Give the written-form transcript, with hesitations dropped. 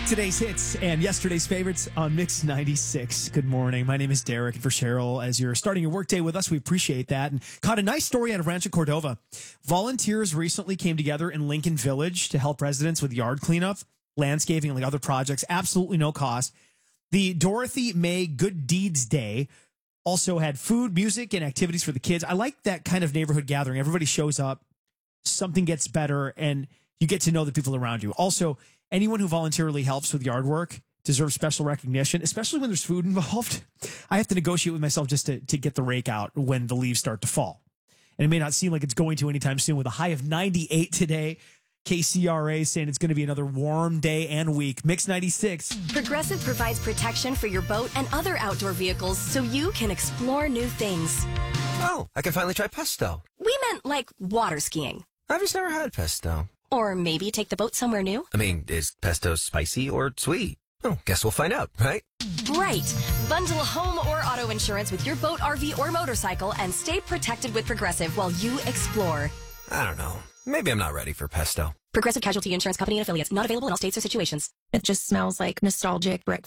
Today's hits and yesterday's favorites on Mix 96. Good morning. My name is Derek, and for Cheryl, as you're starting your workday with us, we appreciate that. And caught a nice story out of Rancho Cordova. Volunteers recently came together in Lincoln Village to help residents with yard cleanup, landscaping, and other projects. Absolutely no cost. The Dorothy May Good Deeds Day also had food, music, and activities for the kids. I like that kind of neighborhood gathering. Everybody shows up, something gets better, and you get to know the people around you. Also, anyone who voluntarily helps with yard work deserves special recognition, especially when there's food involved. I have to negotiate with myself just to get the rake out when the leaves start to fall. And it may not seem like it's going to anytime soon with a high of 98 today. KCRA saying it's going to be another warm day and week. Mix 96. Progressive provides protection for your boat and other outdoor vehicles so you can explore new things. Oh, I can finally try pesto. We meant like water skiing. I've just never had pesto. Or maybe take the boat somewhere new. I mean, is pesto spicy or sweet? Oh, guess we'll find out, right? Right. Bundle home or auto insurance with your boat, RV, or motorcycle and stay protected with Progressive while you explore. I don't know. Maybe I'm not ready for pesto. Progressive Casualty Insurance Company and affiliates. Not available in all states or situations. It just smells like nostalgic brick